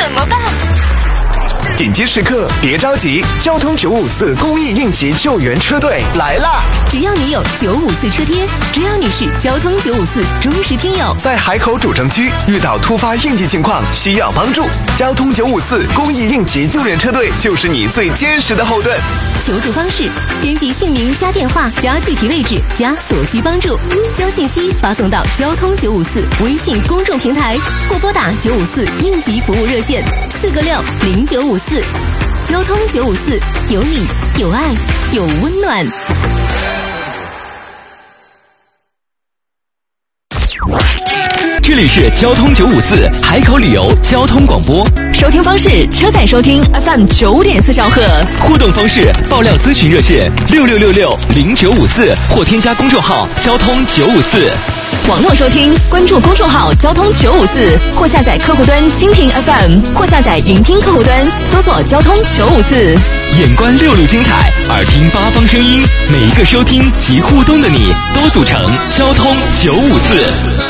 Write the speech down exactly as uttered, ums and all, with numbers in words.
怎么办？ 紧急时刻别着急，交通九五四公益应急救援车队来啦！ 只要你有九五四车贴，只要你是交通九五四忠实听友， 在海口主城区遇到突发应急情况需要帮助，交通九五四公益应急救援车队就是你最坚实的后盾。 求助方式：编辑姓名加电话加具体位置加所需帮助，将信息发送到交通九五四微信公众平台，或拨打九五四应急服务热线四个六零九五四。交通九五四，有你，有爱，有温暖。 这里是交通九五四海口旅游交通广播， 收听方式：车载收听 F M 九点四兆赫， 互动方式：爆料咨询热线六六六六零九五四，或添加公众号交通九五四。 网络收听，关注公众号交通九五四，或下载客户端蜻蜓 F M， 或下载云听客户端，搜索交通九五四。 眼观六路精彩，耳听八方声音，每一个收听及互动的你，都组成交通九五四。